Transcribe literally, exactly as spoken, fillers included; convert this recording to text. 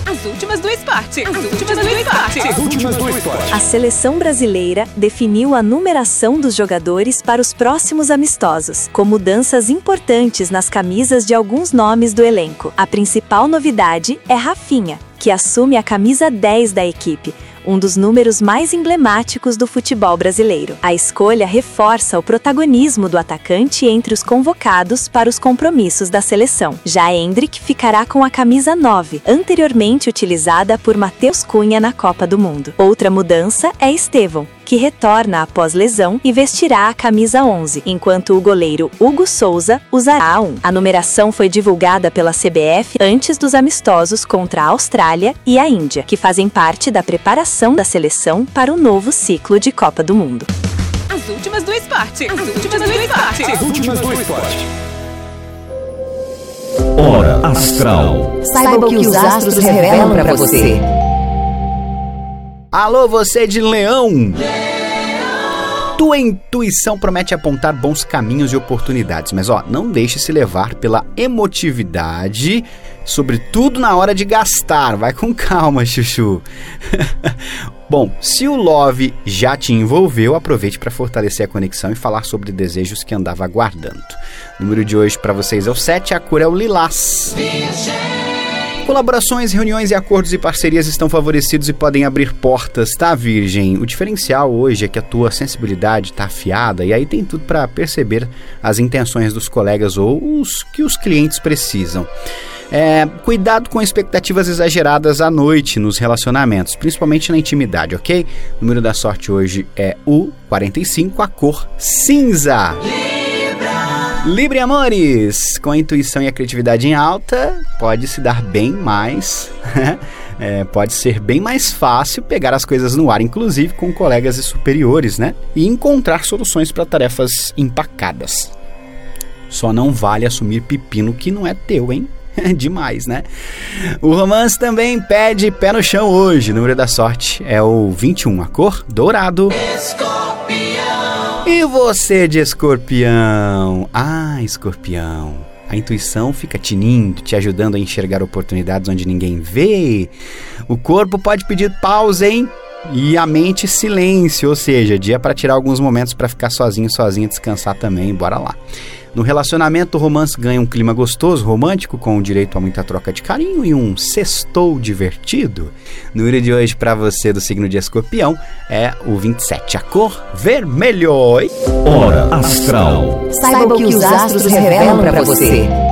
As últimas do esporte. As últimas do esporte. As últimas do esporte. A seleção brasileira definiu a numeração dos jogadores para os próximos amistosos, com mudanças importantes nas camisas de alguns nomes do elenco. A principal novidade é Rafinha, que assume a camisa dez da equipe, um dos números mais emblemáticos do futebol brasileiro. A escolha reforça o protagonismo do atacante entre os convocados para os compromissos da seleção. Já Endrick ficará com a camisa nove, anteriormente utilizada por Matheus Cunha na Copa do Mundo. Outra mudança é Estevão, que retorna após lesão e vestirá a camisa onze, enquanto o goleiro Hugo Souza usará a um. A numeração foi divulgada pela C B F antes dos amistosos contra a Austrália e a Índia, que fazem parte da preparação da seleção para o novo ciclo de Copa do Mundo. As últimas do esporte. As últimas do esporte. As últimas do esporte. Hora Astral. Saiba o que os astros revelam para você. Alô, você de Leão! Leão! Tua intuição promete apontar bons caminhos e oportunidades, mas ó, não deixe se levar pela emotividade, sobretudo na hora de gastar. Vai com calma, chuchu. Bom, se o love já te envolveu, aproveite para fortalecer a conexão e falar sobre desejos que andava aguardando. O número de hoje para vocês é o sete, a cor é o lilás. Colaborações, reuniões e acordos e parcerias estão favorecidos e podem abrir portas, tá, Virgem? O diferencial hoje é que a tua sensibilidade tá afiada e aí tem tudo para perceber as intenções dos colegas ou os que os clientes precisam. É, cuidado com expectativas exageradas à noite nos relacionamentos, principalmente na intimidade, ok? O número da sorte hoje é o quarenta e cinco, a cor cinza. Libra amores, com a intuição e a criatividade em alta, pode se dar bem mais, é, pode ser bem mais fácil pegar as coisas no ar, inclusive com colegas e superiores, né? E encontrar soluções para tarefas empacadas. Só não vale assumir pepino que não é teu, hein? Demais, né? O romance também pede pé no chão hoje. O número da sorte é o vinte e um, a cor dourado. E você de escorpião? Ah, escorpião, a intuição fica tinindo, te ajudando a enxergar oportunidades onde ninguém vê. O corpo pode pedir pausa, hein? E a mente silêncio, ou seja, dia para tirar alguns momentos para ficar sozinho, sozinha, descansar também, bora lá. No relacionamento, o romance ganha um clima gostoso, romântico, com direito a muita troca de carinho e um sextou divertido. No número de hoje, para você do signo de escorpião, é o vinte e sete, a cor vermelho. Hora Astral. Saiba o que os astros revelam para você.